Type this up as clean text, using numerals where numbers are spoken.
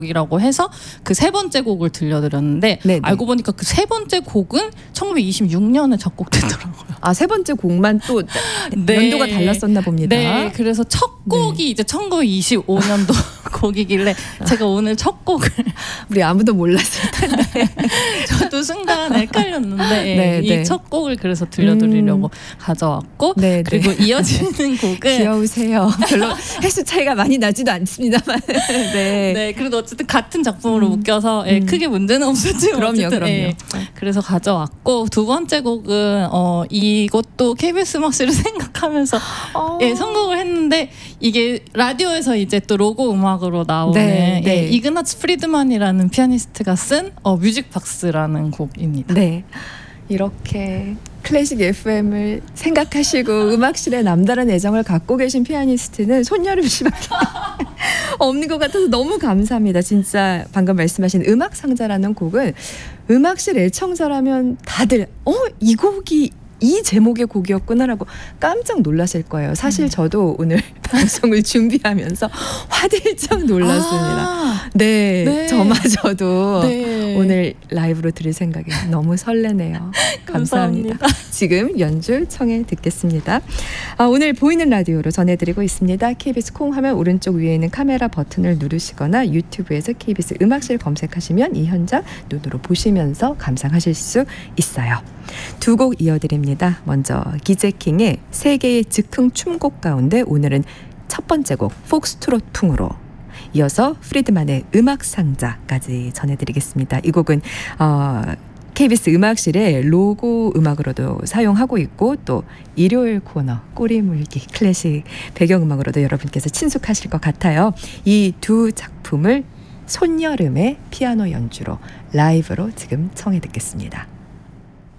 이라고 해서 그 세 번째 곡을 들려드렸는데 네네. 알고 보니까 그 세 번째 곡은 1926년에 작곡됐더라고요. 아, 세 번째 곡만 또 네. 연도가 달랐었나 봅니다. 네, 그래서 첫 곡이 이제 1925년도 곡이길래 제가 오늘 첫 곡을 우리 아무도 몰랐을 텐데. 저도 순간 헷갈렸는데 네, 네. 이 첫 곡을 그래서 들려드리려고 가져왔고 네, 그리고 네. 이어지는 곡은 귀여우세요. 별로 횟수 차이가 많이 나지도 않습니다만. 네. 네, 그래도 어쨌든 같은 작품으로 묶여서 크게 문제는 없었지만 그럼요, 어쨌든, 그럼요. 예, 그래서 가져왔고 두 번째 곡은 이것도 KBS 음악실을 생각하면서 예, 선곡을 했는데 이게 라디오에서 이제 또 로고 음악으로 나오는 네, 네. 예, 이그나츠 프리드만이라는 피아니스트가 쓴 뮤직박스라는 곡입니다. 네. 이렇게 클래식 FM을 생각하시고 음악실에 남다른 애정을 갖고 계신 피아니스트는 손여름 씨밖에 없는 것 같아서 너무 감사합니다. 진짜 방금 말씀하신 음악상자라는 곡은 음악실 애청자라면 다들 이 곡이 이 제목의 곡이었구나라고 깜짝 놀라실 거예요. 사실 저도 오늘 방송을 준비하면서 화들짝 놀랐습니다. 네, 네. 저마저도 네. 오늘 라이브로 들을 생각에 너무 설레네요. 감사합니다. 지금 연주 청해 듣겠습니다. 오늘 보이는 라디오로 전해드리고 있습니다. KBS 콩 하면 오른쪽 위에 있는 카메라 버튼을 누르시거나 유튜브에서 KBS 음악실 검색하시면 이 현장 눈으로 보시면서 감상하실 수 있어요. 두 곡 이어드립니다. 먼저 기제킹의 세 개의 즉흥 춤곡 가운데 오늘은 첫 번째 곡 폭스트롯풍으로 이어서 프리드만의 음악상자까지 전해드리겠습니다. 이 곡은 KBS 음악실의 로고 음악으로도 사용하고 있고 또 일요일 코너 꼬리물기 클래식 배경음악으로도 여러분께서 친숙하실 것 같아요. 이 두 작품을 손여름의 피아노 연주로 라이브로 지금 청해 듣겠습니다.